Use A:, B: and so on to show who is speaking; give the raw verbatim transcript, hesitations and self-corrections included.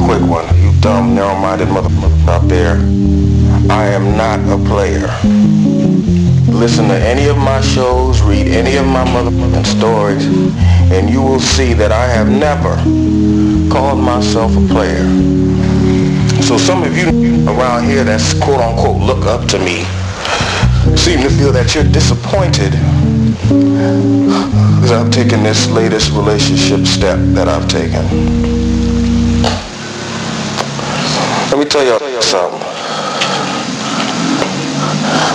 A: quick one. You dumb, narrow-minded motherfuckers out there. I am not a player. Listen to any of my shows, read any of my motherfucking stories, and you will see that I have never called myself a player. So some of you around here that's quote-unquote look up to me seem to feel that you're disappointed because I've taken this latest relationship step that I've taken. Let me tell you something.